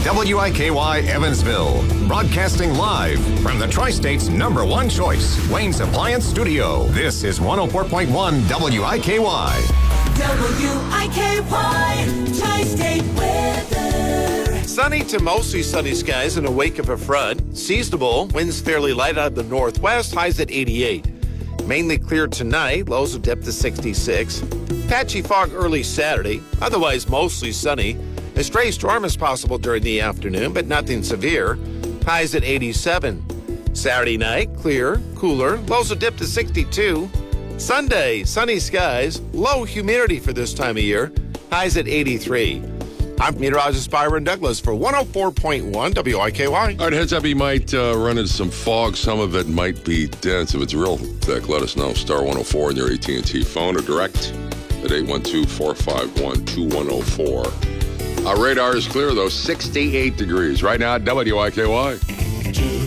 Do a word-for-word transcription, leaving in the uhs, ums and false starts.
W I K Y Evansville, broadcasting live from the Tri-State's number one choice, Wayne's Appliance Studio. This is one oh four point one W I K Y. W I K Y, Tri-State weather. Sunny to mostly sunny skies in the wake of a front. Seasonable, winds fairly light out of the northwest, highs at eighty-eight. Mainly clear tonight, lows will dip to sixty-six. Patchy fog early Saturday, otherwise mostly sunny. A stray storm is possible during the afternoon, but nothing severe. Highs at eighty-seven. Saturday night, clear, cooler, lows will dip to sixty-two. Sunday, sunny skies, low humidity for this time of year. Highs at eighty-three. I'm meteorologist Byron Douglas for one oh four point one W I K Y. All right, heads up, you might uh, run into some fog. Some of it might be dense. If it's real thick, let us know. Star one oh four on your A T and T phone or direct at eight one two, four five one, two one oh four. Our radar is clear, though, sixty-eight degrees right now at W I K Y.